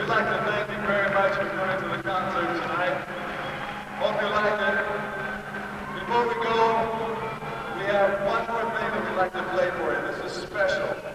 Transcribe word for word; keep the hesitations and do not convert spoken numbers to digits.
We'd like to thank you very much for coming to the concert tonight. Hope you liked it. Before we go, we have one more thing that we'd like to play for you. This is special.